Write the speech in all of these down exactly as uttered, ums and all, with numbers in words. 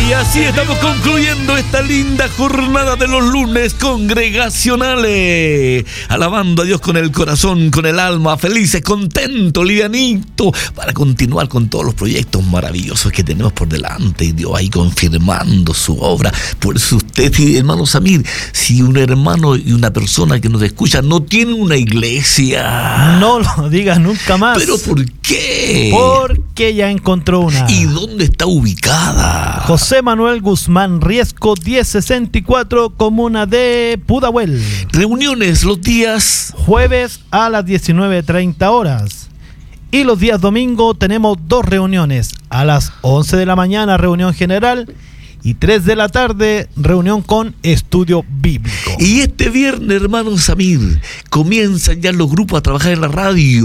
Y así estamos concluyendo esta linda jornada de los lunes congregacionales, alabando a Dios con el corazón, con el alma, felices, contentos, livianitos, para continuar con todos los proyectos maravillosos que tenemos por delante, y Dios ahí confirmando su obra. Por eso usted, hermano Samir, si un hermano y una persona que nos escucha no tiene una iglesia, no lo digas nunca más. ¿Pero por qué? Porque ya encontró una. ¿Y dónde está ubicada? José Manuel Guzmán Riesco, diez sesenta y cuatro, comuna de Pudahuel. Reuniones los días jueves a las diecinueve treinta horas. Y los días domingo tenemos dos reuniones. A las once de la mañana, reunión general. Y tres de la tarde, reunión con estudio bíblico. Y este viernes, hermano Samir, comienzan ya los grupos a trabajar en la radio.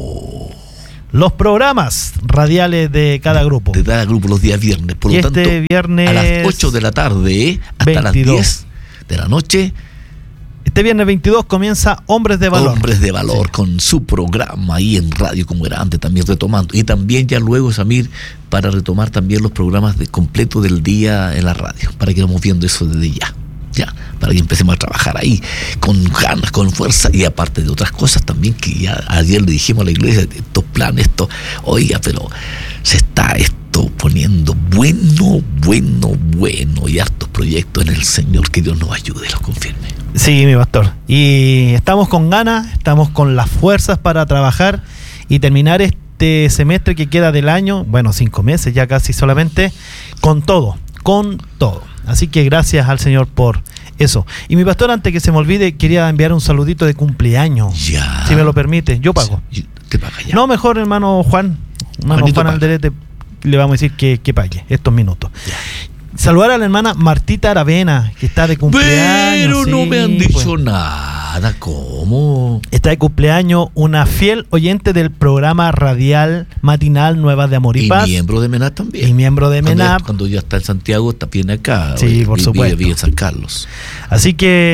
Los programas radiales de cada grupo. De cada grupo los días viernes. Por y lo tanto, este viernes a las ocho de la tarde, ¿eh? hasta veintidós. Las diez de la noche. Este viernes veintidós comienza Hombres de Valor. Hombres de Valor, sí, con su programa ahí en radio, como era antes, también retomando. Y también ya luego, Samir, para retomar también los programas de completo del día en la radio, para que vamos viendo eso desde ya. Ya, para que empecemos a trabajar ahí con ganas, con fuerza, y aparte de otras cosas también que ya ayer le dijimos a la iglesia, estos planes, esto, oiga, pero se está esto poniendo bueno, bueno, bueno, y hartos proyectos en el Señor, que Dios nos ayude, los confirme. Sí, mi pastor, y estamos con ganas, estamos con las fuerzas para trabajar y terminar este semestre que queda del año, bueno, cinco meses ya casi solamente, con todo, con todo. Así que gracias al Señor por eso. Y mi pastor, antes que se me olvide, quería enviar un saludito de cumpleaños. Ya. Si me lo permite, yo pago. Sí, te paga ya. No, mejor hermano Juan, hermano Juanito Juan paga. Alderete, le vamos a decir que, que pague estos minutos. Ya. Saludar a la hermana Martita Aravena, que está de cumpleaños. Pero sí, no me han dicho pues. nada, ¿cómo? Está de cumpleaños una fiel oyente del programa radial matinal Nuevas de Amor y, Y Paz. miembro de MENAP también. Y miembro de Cuando MENAP. ya, cuando ya está en Santiago, está bien acá. Sí, oye, por vive, supuesto. Vive en San Carlos. Así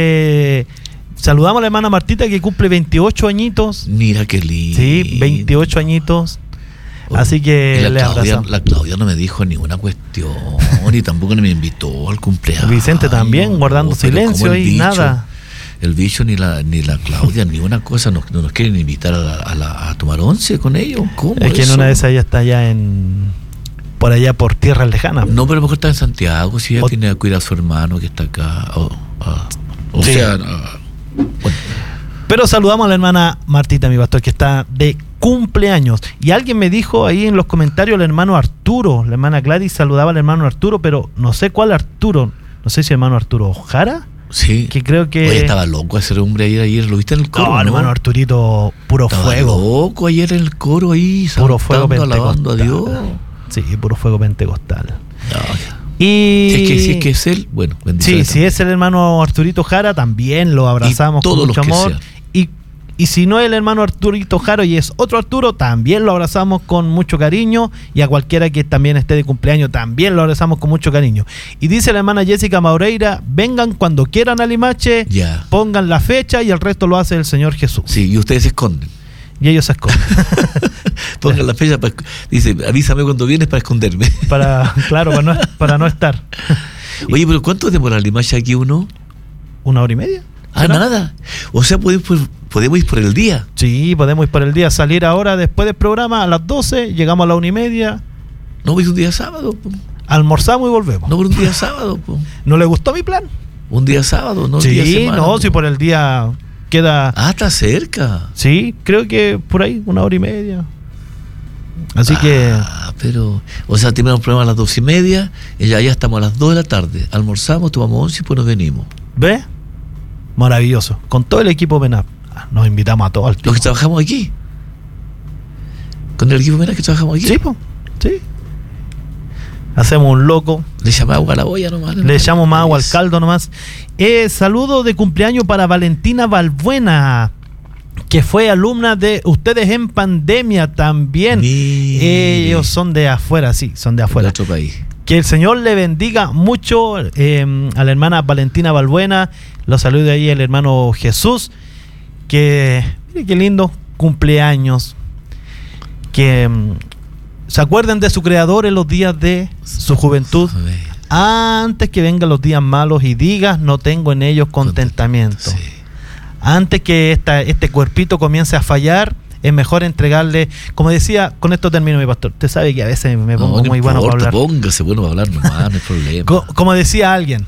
que saludamos a la hermana Martita, que cumple veintiocho añitos. Mira qué lindo. Sí, veintiocho añitos. Así que la le Claudia, abrazamos. la Claudia no me dijo ninguna cuestión y tampoco me invitó al cumpleaños. Vicente también, Ay, guardando no, pero silencio como el y bicho, nada. El bicho ni la ni la Claudia ni una cosa nos, no nos quieren invitar a, la, a, la, a tomar once con ellos. ¿Cómo Es que en eso? una de esas ella está allá en por allá por tierras lejanas. No, pero a lo mejor está en Santiago, si ella O, tiene que cuidar a su hermano que está acá. O, o, o sí. sea, no, bueno. Pero saludamos a la hermana Martita, mi pastor, que está de cumpleaños. Y alguien me dijo ahí en los comentarios, el hermano Arturo, la hermana Gladys saludaba al hermano Arturo, pero no sé cuál Arturo, no sé si el hermano Arturo Jara, Sí. que creo que... Oye, estaba loco ese hombre ayer, ayer, ¿lo viste en el coro? No, ¿no? hermano Arturito, puro estaba fuego. loco ayer en el coro ahí, Puro fuego saltando, alabando a Dios. pentecostal. Sí, puro fuego pentecostal. No, Y... Si es que, si es que es él, bueno, Sí, bendiciones. si es el hermano Arturito Jara, también lo abrazamos Y todos con mucho los que amor. sean. Y, y si no es el hermano Arturito Jara y es otro Arturo, también lo abrazamos con mucho cariño. Y a cualquiera que también esté de cumpleaños, también lo abrazamos con mucho cariño. Y dice la hermana Jessica Maureira, vengan cuando quieran a Limache, Ya. pongan la fecha y el resto lo hace el Señor Jesús. Sí, y ustedes se esconden. Y ellos se esconden. Pongan la fecha, para, dice, avísame cuando vienes para esconderme. para, claro, para no, para no estar. Oye, pero ¿cuánto demora la imagen aquí uno? ¿Una hora y media? Ah, ¿Será? nada. O sea, podemos, podemos ir por el día. Sí, podemos ir por el día, salir ahora después del programa a las doce, llegamos a la una y media, No, pues un día sábado. Po. almorzamos y volvemos. No, por un día sábado. Po. ¿No le gustó mi plan? Un día sábado, no un sí, día semana. no, po. si por el día queda... Ah, está cerca. Sí, creo que por ahí, una hora y media. Así ah, que... pero, o sea, tenemos un programa a las dos y media, y ya, ya estamos a las dos de la tarde. Almorzamos, tomamos once y pues nos venimos. ¿Ve? Maravilloso. Con todo el equipo MENAP. Nos invitamos a todos al Los que trabajamos aquí. Con el equipo MENAP que trabajamos aquí. Sí, po, sí. Hacemos un loco. Le echamos agua a la olla nomás. Le echamos más agua al caldo nomás. Eh, saludo de cumpleaños para Valentina Balbuena, que fue alumna de ustedes en pandemia también. Mire. Ellos son de afuera, sí, son de afuera. De otro país. Que el Señor le bendiga mucho eh, a la hermana Valentina Balbuena. Los saluda ahí el hermano Jesús. Que, mire qué lindo cumpleaños. Que um, se acuerden de su creador en los días de su juventud. antes que vengan los días malos y digas, no tengo en ellos contentamiento. Sí. Antes que esta, este cuerpito comience a fallar, es mejor entregarle, como decía, con esto termino mi pastor. Usted sabe que a veces me pongo no, no muy importa, bueno para hablar. Póngase bueno para hablar nomás, no hay problema. Co- como decía alguien,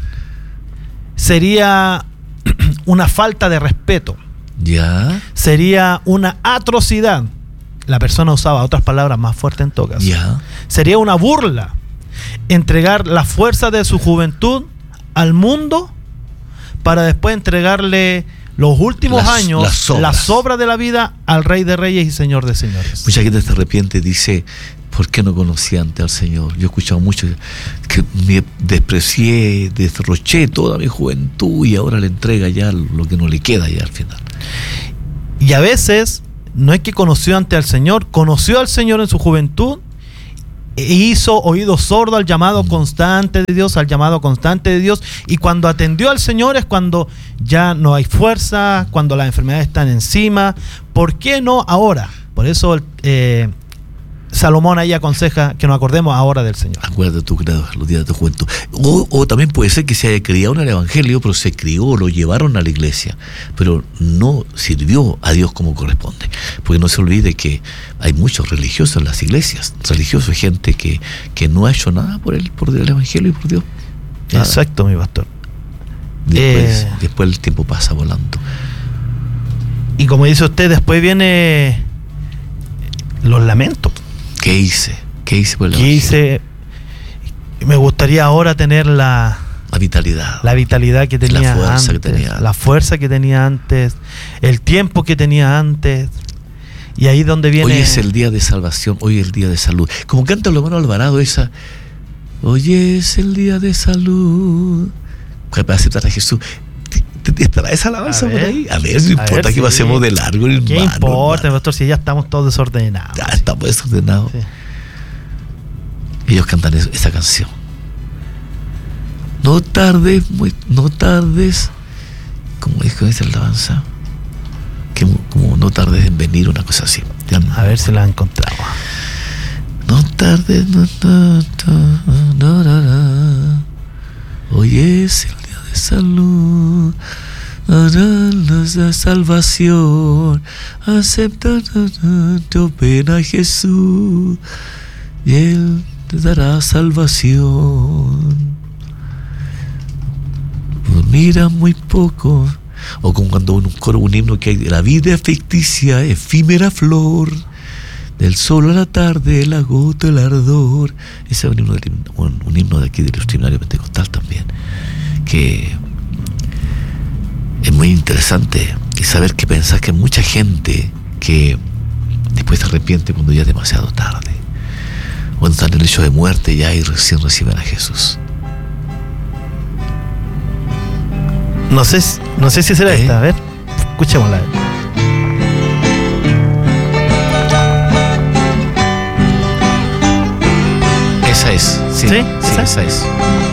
sería una falta de respeto. Ya. Sería una atrocidad. La persona usaba otras palabras más fuertes en todo caso. Ya. Sería una burla entregar la fuerza de su juventud al mundo para después entregarle los últimos las, años, las sobras. la sobra de la vida al Rey de Reyes y Señor de Señores. Mucha gente se arrepiente y dice, ¿por qué no conocí antes al Señor? Yo he escuchado mucho que me desprecié, derroché toda mi juventud y ahora le entrega ya lo que no le queda ya al final. Y a veces no es que conoció antes al Señor, conoció al Señor en su juventud e hizo oído sordo al llamado constante de Dios, al llamado constante de Dios, y cuando atendió al Señor es cuando ya no hay fuerza, cuando las enfermedades están encima. ¿Por qué no ahora? Por eso eh, Salomón ahí aconseja que nos acordemos ahora del Señor. Acuérdate tú, los días de tu juventud. O, o también puede ser que se haya criado en el Evangelio, pero se crió, lo llevaron a la iglesia, pero no sirvió a Dios como corresponde. Porque no se olvide que hay muchos religiosos en las iglesias, religiosos, gente que, que no ha hecho nada por el, por el Evangelio y por Dios. Nada. Exacto, mi pastor. Después, eh, después el tiempo pasa volando. Y como dice usted, después viene los lamentos. ¿Qué hice? ¿Qué hice por el ¿Qué hice? Me gustaría ahora tener la, la vitalidad. La vitalidad que tenía la fuerza antes. Que tenía. La fuerza que tenía antes. El tiempo que tenía antes. Y ahí donde viene. Hoy es el día de salvación. Hoy es el día de salud. Como canta el hermano Alvarado esa. Hoy es el día de salud. Para aceptar a Jesús. ¿Estará esa alabanza por ahí? A ver, no importa ver, que sí. pasemos de largo, hermano. ¿Qué importa, pastor, si ya estamos todos desordenados? Ya estamos desordenados. Sí. Ellos cantan eso, esa canción. No tardes, muy, no tardes. ¿Cómo es que dice la alabanza? Que como no tardes en venir, una cosa así. Ya, a ver si la han encontrado. No tardes, no, no, no, no, no, no. Hoy es el día de salud, la salvación, acepta tu pena, Jesús, y Él te dará salvación. Mira muy poco, o como cuando un coro, un himno que hay, la vida es ficticia, efímera flor, del sol a la tarde, la gota, el ardor. Ese es un himno, de, un, un himno de aquí del Seminario Pentecostal también, que es muy interesante y saber que pensás que hay mucha gente que después se arrepiente cuando ya es demasiado tarde, cuando están en el hecho de muerte ya y recién reciben a Jesús. No sé, no sé si será ¿Eh? esta, a ver, escuchémosla. Esa es, sí, ¿Sí? sí, esa es.